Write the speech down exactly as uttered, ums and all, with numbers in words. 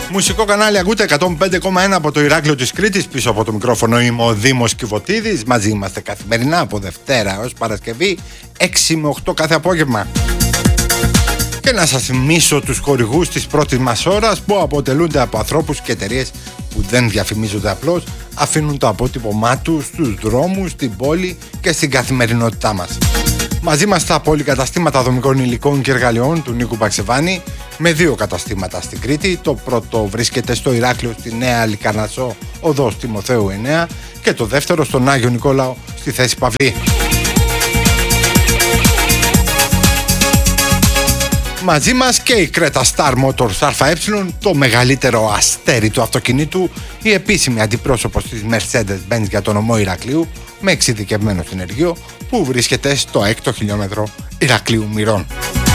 Μουσικό κανάλι ακούτε εκατόν πέντε κόμμα ένα από το Ηράκλειο της Κρήτης. Πίσω από το μικρόφωνο είμαι ο Δήμος Κιβωτίδης. Μαζί είμαστε καθημερινά από Δευτέρα έως Παρασκευή έξι με οκτώ κάθε απόγευμα. Και να σας θυμίσω τους χορηγούς της πρώτης μας ώρας, που αποτελούνται από ανθρώπους και εταιρείες που δεν διαφημίζονται απλώς, αφήνουν το αποτύπωμά τους στους δρόμους, στην πόλη και στην καθημερινότητά μας. Μαζί μας τα πολυκαταστήματα δομικών υλικών και εργαλειών του Νίκου Παξεβάνη, με δύο καταστήματα στην Κρήτη. Το πρώτο βρίσκεται στο Ηράκλειο, στη Νέα Λικαρνασσό, οδός Τιμοθέου εννέα, και το δεύτερο στον Άγιο Νικόλαο, στη Θέση Παυλή. Μαζί μας και η Creta Star Motors ΑΕ, το μεγαλύτερο αστέρι του αυτοκινήτου, η επίσημη αντιπρόσωπος της Mercedes-Benz για τον ομό Ηρακλείου, με εξειδικευμένο συνεργείο, που βρίσκεται στο έκτο χιλιόμετρο Ηρακλείου Μυρών.